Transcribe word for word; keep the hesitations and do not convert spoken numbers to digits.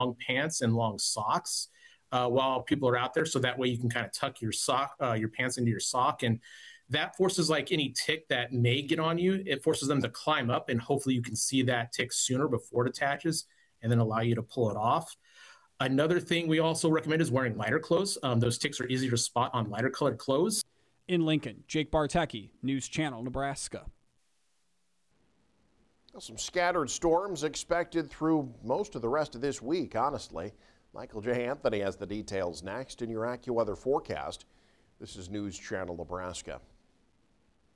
long pants and long socks uh, while people are out there. So that way you can kind of tuck your sock, uh, your pants into your sock. And that forces like any tick that may get on you, it forces them to climb up, and hopefully you can see that tick sooner before it attaches and then allow you to pull it off. Another thing we also recommend is wearing lighter clothes. Um, those ticks are easier to spot on lighter colored clothes. In Lincoln, Jake Bartecki, News Channel, Nebraska. Some scattered storms expected through most of the rest of this week, honestly. Michael J. Anthony has the details next in your AccuWeather forecast. This is News Channel Nebraska.